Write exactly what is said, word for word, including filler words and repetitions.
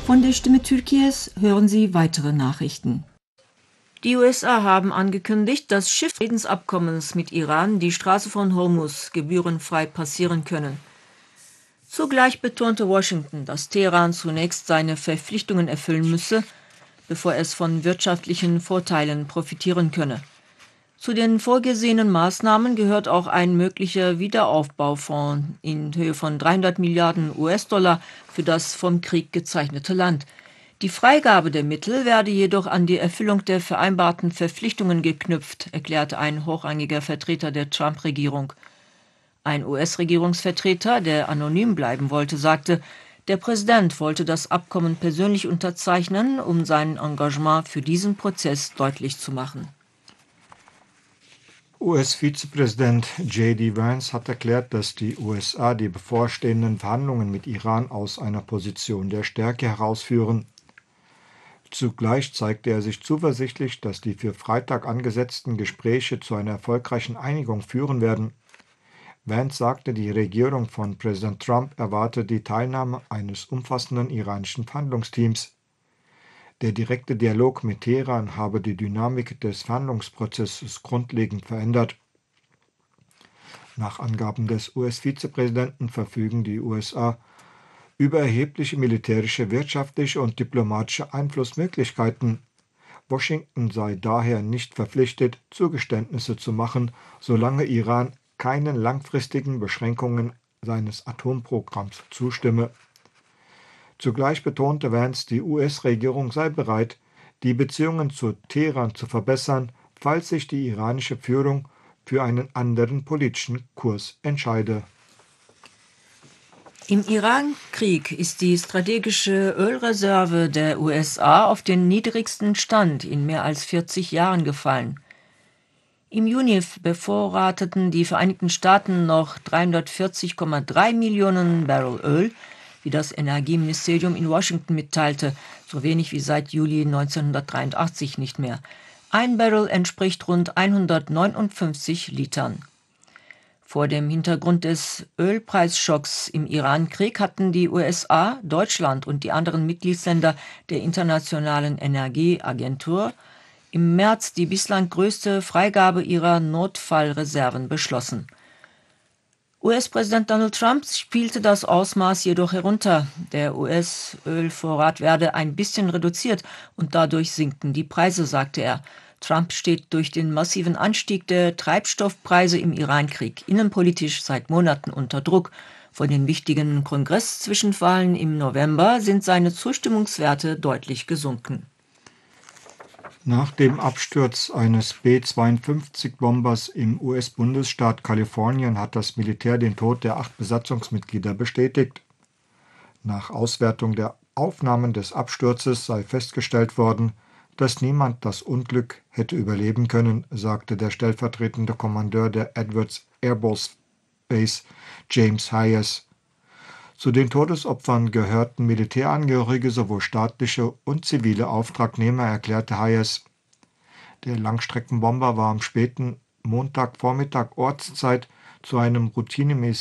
Von der Stimme Türkiye's hören Sie weitere Nachrichten. Die U S A haben angekündigt, dass Schiffe des Friedensabkommens mit Iran die Straße von Hormuz gebührenfrei passieren können. Zugleich betonte Washington, dass Teheran zunächst seine Verpflichtungen erfüllen müsse, bevor es von wirtschaftlichen Vorteilen profitieren könne. Zu den vorgesehenen Maßnahmen gehört auch ein möglicher Wiederaufbaufonds in Höhe von dreihundert Milliarden U S-Dollar für das vom Krieg gezeichnete Land. Die Freigabe der Mittel werde jedoch an die Erfüllung der vereinbarten Verpflichtungen geknüpft, erklärte ein hochrangiger Vertreter der Trump-Regierung. Ein U S-Regierungsvertreter, der anonym bleiben wollte, sagte, der Präsident wollte das Abkommen persönlich unterzeichnen, um sein Engagement für diesen Prozess deutlich zu machen. U S-Vizepräsident J D Vance hat erklärt, dass die U S A die bevorstehenden Verhandlungen mit Iran aus einer Position der Stärke herausführen. Zugleich zeigte er sich zuversichtlich, dass die für Freitag angesetzten Gespräche zu einer erfolgreichen Einigung führen werden. Vance sagte, die Regierung von Präsident Trump erwarte die Teilnahme eines umfassenden iranischen Verhandlungsteams. Der direkte Dialog mit Teheran habe die Dynamik des Verhandlungsprozesses grundlegend verändert. Nach Angaben des U S-Vizepräsidenten verfügen die U S A über erhebliche militärische, wirtschaftliche und diplomatische Einflussmöglichkeiten. Washington sei daher nicht verpflichtet, Zugeständnisse zu machen, solange Iran keinen langfristigen Beschränkungen seines Atomprogramms zustimme. Zugleich betonte Vance, die U S-Regierung sei bereit, die Beziehungen zu Teheran zu verbessern, falls sich die iranische Führung für einen anderen politischen Kurs entscheide. Im Irankrieg ist die strategische Ölreserve der U S A auf den niedrigsten Stand in mehr als vierzig Jahren gefallen. Im Juni bevorrateten die Vereinigten Staaten noch dreihundertvierzig Komma drei Millionen Barrel Öl, wie das Energieministerium in Washington mitteilte, so wenig wie seit Juli neunzehnhundertdreiundachtzig nicht mehr. Ein Barrel entspricht rund hundertneunundfünfzig Litern. Vor dem Hintergrund des Ölpreisschocks im Irankrieg hatten die U S A, Deutschland und die anderen Mitgliedsländer der Internationalen Energieagentur im März die bislang größte Freigabe ihrer Notfallreserven beschlossen. U S-Präsident Donald Trump spielte das Ausmaß jedoch herunter. Der U S-Ölvorrat werde ein bisschen reduziert und dadurch sinken die Preise, sagte er. Trump steht durch den massiven Anstieg der Treibstoffpreise im Irankrieg innenpolitisch seit Monaten unter Druck. Vor den wichtigen Kongress-Zwischenwahlen im November sind seine Zustimmungswerte deutlich gesunken. Nach dem Absturz eines B zweiundfünfzig-Bombers im U S-Bundesstaat Kalifornien hat das Militär den Tod der acht Besatzungsmitglieder bestätigt. Nach Auswertung der Aufnahmen des Absturzes sei festgestellt worden, dass niemand das Unglück hätte überleben können, sagte der stellvertretende Kommandeur der Edwards Air Force Base, James Hayes. Zu den Todesopfern gehörten Militärangehörige sowohl staatliche und zivile Auftragnehmer, erklärte Hayes. Der Langstreckenbomber war am späten Montagvormittag Ortszeit zu einem routinemäßigen